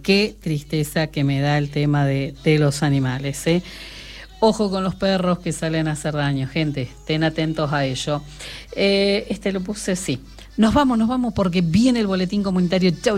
qué tristeza que me da el tema de los animales, ¿eh? Ojo con los perros que salen a hacer daño, gente, estén atentos a ello. Lo puse, sí. Nos vamos porque viene el boletín comunitario. Chau.